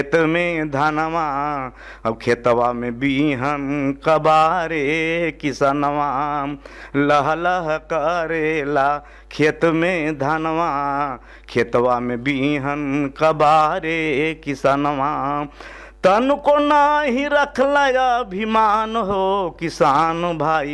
खेत में धनवा, अब खेतवा में बीहन कबारे किसनवा, लह लह करेला खेत में धनवा, खेतवा में बीहन कबारे किसनवा। तन को नाही रखला अभिमान हो किसान भाई।